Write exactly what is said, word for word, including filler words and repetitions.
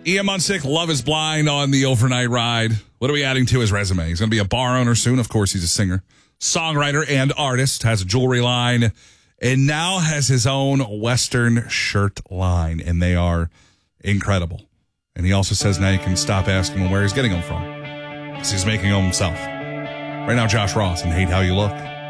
Ian Munsick, Love is Blind on the overnight ride. What are we adding to his resume? He's going to be a bar owner soon. Of course, he's a singer, songwriter, and artist, has a jewelry line, and now has his own Western shirt line, and they are incredible. And he also says now you can stop asking him where he's getting them from, because he's making them himself. Right now, Josh Ross and Hate How You Look.